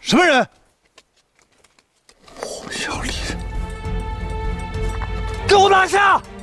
什么人？ 黄小丽， 给我拿下！